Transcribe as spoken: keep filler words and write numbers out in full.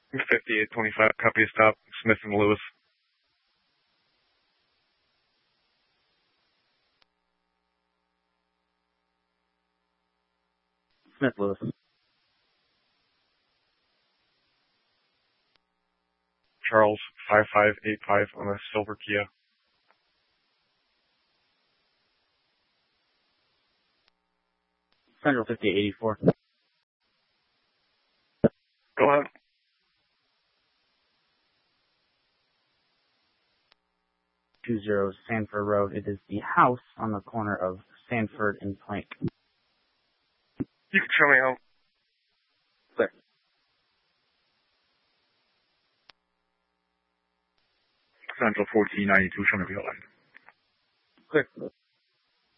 fifty-eight twenty-five, copy stop, Smith and Lewis. Smith Lewis. Charles, five five eight five on a silver Kia. Central fifty-eight eighty-four. Go ahead. two zero Sanford Road. It is the house on the corner of Sanford and Plank. You can show me out. Clear. Central fourteen ninety-two, show me the line. Clear.